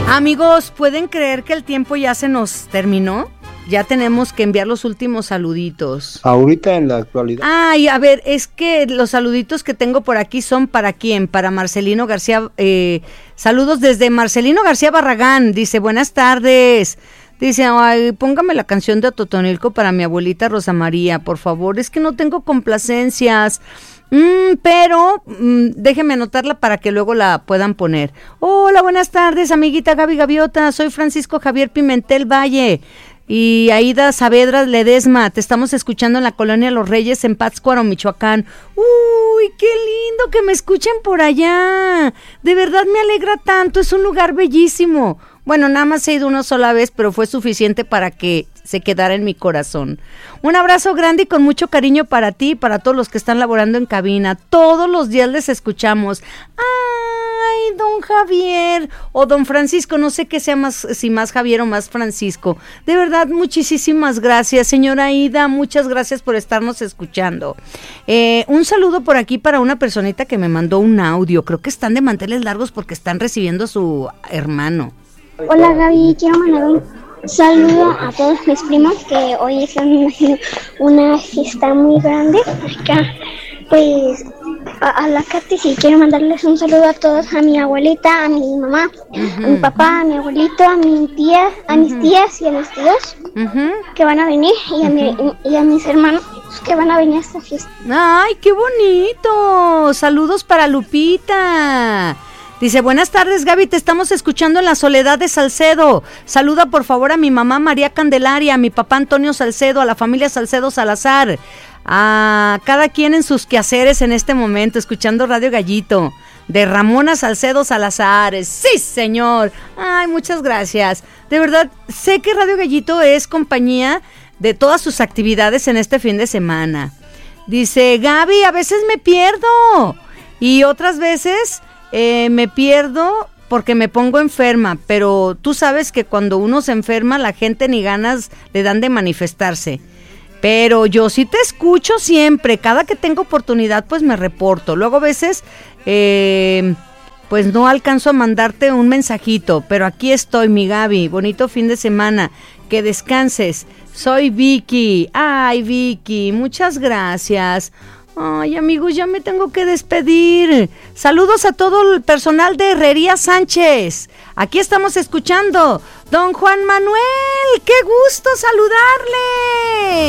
Amigos, ¿pueden creer que el tiempo ya se nos terminó? Ya tenemos que enviar los últimos saluditos. Ahorita en la actualidad. Ay, a ver, es que los saluditos que tengo por aquí son ¿para quién? Para Marcelino García. Saludos desde Marcelino García Barragán. Dice, buenas tardes. Dice, ay, póngame la canción de Totonilco para mi abuelita Rosa María, por favor. Es que no tengo complacencias. Pero déjeme anotarla para que luego la puedan poner. Hola, buenas tardes, amiguita Gaby Gaviota. Soy Francisco Javier Pimentel Valle y Aida Saavedra Ledesma. Te estamos escuchando en la Colonia Los Reyes en Pátzcuaro, Michoacán. Uy, qué lindo que me escuchen por allá. De verdad me alegra tanto, es un lugar bellísimo. Bueno, nada más he ido una sola vez, pero fue suficiente para que se quedara en mi corazón. Un abrazo grande y con mucho cariño para ti y para todos los que están laborando en cabina. Todos los días les escuchamos. Ay, don Javier o don Francisco, no sé qué sea más, si más Javier o más Francisco. De verdad, muchísimas gracias, señora Ida, muchas gracias por estarnos escuchando. Un saludo por aquí para una personita que me mandó un audio. Creo que están de manteles largos porque están recibiendo a su hermano. Hola Gaby, quiero mandar un saludo a todos mis primos que hoy están haciendo una fiesta muy grande acá, pues a la Katy, sí, quiero mandarles un saludo a todos, a mi abuelita, a mi mamá, a mi papá, a mi abuelito, a mi tía, a mis tías y a mis tíos que van a venir y a mis hermanos que van a venir a esta fiesta. ¡Ay, qué bonito! Saludos para Lupita. Dice, buenas tardes Gaby, te estamos escuchando en la Soledad de Salcedo. Saluda por favor a mi mamá María Candelaria, a mi papá Antonio Salcedo, a la familia Salcedo Salazar, a cada quien en sus quehaceres en este momento, escuchando Radio Gallito, de Ramona Salcedo Salazar. ¡Sí, señor! Ay, muchas gracias. De verdad, sé que Radio Gallito es compañía de todas sus actividades en este fin de semana. Dice, Gaby, a veces me pierdo y otras veces... me pierdo porque me pongo enferma, pero tú sabes que cuando uno se enferma la gente ni ganas le dan de manifestarse. Pero yo sí te escucho siempre, cada que tengo oportunidad pues me reporto. Luego a veces pues no alcanzo a mandarte un mensajito, pero aquí estoy, mi Gaby. Bonito fin de semana, que descanses. Soy Vicky. Ay, Vicky, muchas gracias. Ay, amigos, ya me tengo que despedir. Saludos a todo el personal de Herrería Sánchez. Aquí estamos escuchando. Don Juan Manuel, qué gusto saludarle.